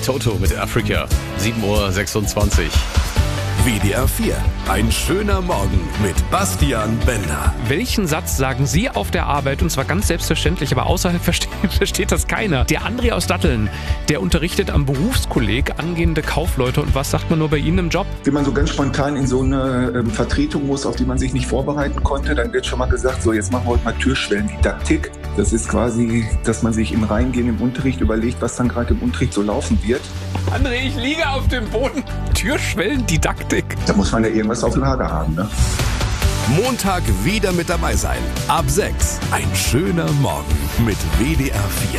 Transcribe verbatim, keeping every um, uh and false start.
Toto mit Africa. sieben Uhr sechsundzwanzig. W D R vier. Ein schöner Morgen mit Bastian Bender. Welchen Satz sagen Sie auf der Arbeit? Und zwar ganz selbstverständlich, aber außerhalb versteht, versteht das keiner. Der André aus Datteln, der unterrichtet am Berufskolleg angehende Kaufleute. Und was sagt man nur bei Ihnen im Job? Wenn man so ganz spontan in so eine ähm, Vertretung muss, auf die man sich nicht vorbereiten konnte, dann wird schon mal gesagt, so jetzt machen wir heute mal Türschwellendidaktik. Das ist quasi, dass man sich im Reingehen im Unterricht überlegt, was dann gerade im Unterricht so laufen wird. André, ich liege auf dem Boden. Türschwellendidaktik. Da muss man ja irgendwas auf Lager haben, ne? Montag wieder mit dabei sein. Ab sechs. Ein schöner Morgen mit W D R vier.